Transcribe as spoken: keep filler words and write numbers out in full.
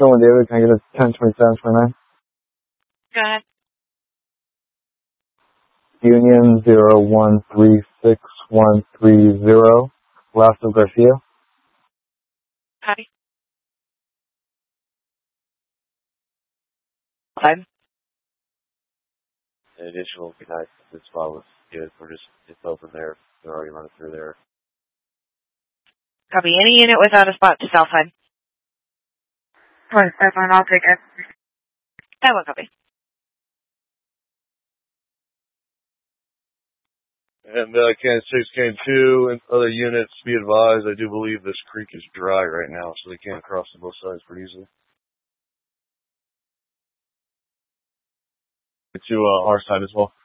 Sherwin David, can I get a ten twenty-seven twenty-nine? Go ahead. Union zero one three six one three zero. Lasso Garcia. Copy. Five. An additional good night. This spot was good. We're just it's open there. They're already running through there. Copy. Any unit without a spot to Southside. Right, that's fine. I'll take it. That one copy. And uh, Kansas six, Can two, and other units, be advised, I do believe this creek is dry right now, so they can't cross to both sides pretty easily. To uh, our side as well.